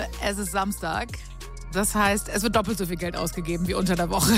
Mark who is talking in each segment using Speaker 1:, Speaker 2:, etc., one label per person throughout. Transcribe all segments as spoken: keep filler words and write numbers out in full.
Speaker 1: Leute, es ist Samstag. Das heißt, es wird doppelt so viel Geld ausgegeben wie unter der Woche.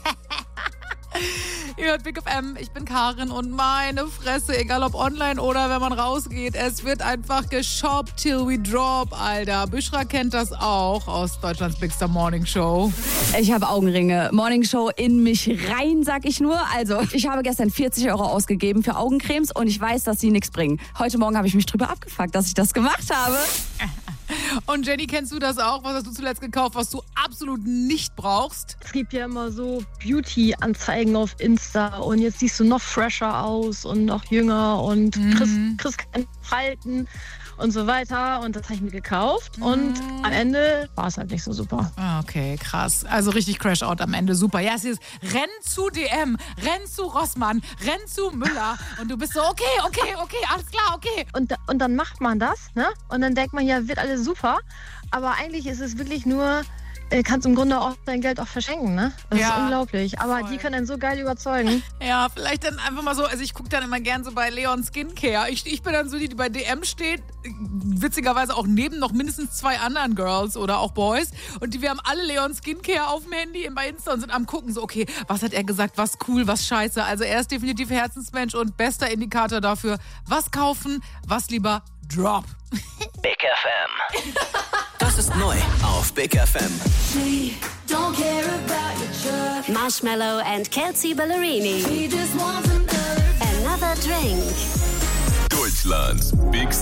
Speaker 1: Ihr hört Big F M, ich bin Karin und meine Fresse, egal ob online oder wenn man rausgeht, es wird einfach geshoppt till we drop, Alter. Büschra kennt das auch aus Deutschlands Big Star Morning Show.
Speaker 2: Ich habe Augenringe. Morning Show in mich rein, sag ich nur. Also, ich habe gestern vierzig Euro ausgegeben für Augencremes und ich weiß, dass sie nichts bringen. Heute Morgen habe ich mich drüber abgefuckt, dass ich das gemacht habe.
Speaker 1: Und Jenny, kennst du das auch? Was hast du zuletzt gekauft, was du absolut nicht brauchst?
Speaker 3: Es gibt ja immer so Beauty-Anzeigen auf Insta und jetzt siehst du noch fresher aus und noch jünger und
Speaker 1: Mhm.
Speaker 3: kriegst, kriegst kein Falten und so weiter. Und das habe ich mir gekauft und am Ende war es halt nicht so super.
Speaker 1: Ah, okay, krass. Also richtig Crash-Out am Ende, super. Ja, es ist, renn zu D M, renn zu Rossmann, renn zu Müller und du bist so, okay, okay, okay, alles klar, okay.
Speaker 3: Und, und dann macht man das, ne? Und dann denkt man, ja, wird alles super. Aber eigentlich ist es wirklich nur, äh, kannst im Grunde auch dein Geld auch verschenken, ne? Das
Speaker 1: Ja,
Speaker 3: ist unglaublich. Aber
Speaker 1: voll.
Speaker 3: die können einen so geil überzeugen.
Speaker 1: Ja, vielleicht dann einfach mal so, also ich gucke dann immer gern so bei Leon Skincare. Ich, ich bin dann so die, die bei D M steht, witzigerweise auch neben noch mindestens zwei anderen Girls oder auch Boys. Und die, wir haben alle Leon Skincare auf dem Handy bei Insta und sind am gucken, so okay, was hat er gesagt, was cool, was scheiße. Also er ist definitiv Herzensmensch und bester Indikator dafür, was kaufen, was lieber drop.
Speaker 4: Big F M. Das ist neu auf Big F M.
Speaker 5: Don't care about your truck.
Speaker 6: Marshmallow and Kelsey Ballerini.
Speaker 5: He just wants another.
Speaker 6: Another drink.
Speaker 7: Deutschlands Big